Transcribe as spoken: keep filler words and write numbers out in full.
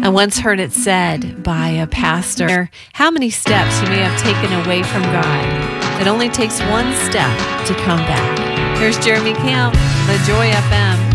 I once heard it said by a pastor, how many steps you may have taken away from God. It only takes one step to come back. Here's Jeremy Camp, The Joy F M.